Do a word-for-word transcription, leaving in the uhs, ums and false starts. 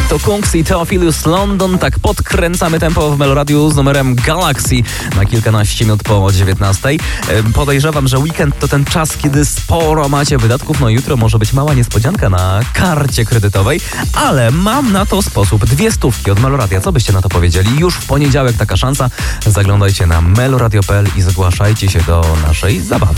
To Kungs i Theophilus London. Tak podkręcamy tempo w Meloradiu z numerem Galaxy na kilkanaście minut po dziewiętnastej. Podejrzewam, że weekend to ten czas, kiedy sporo macie wydatków. No jutro może być mała niespodzianka na karcie kredytowej, ale mam na to sposób. Dwie stówki od Meloradia. Co byście na to powiedzieli? Już w poniedziałek taka szansa. Zaglądajcie na meloradio kropka p l i zgłaszajcie się do naszej zabawy.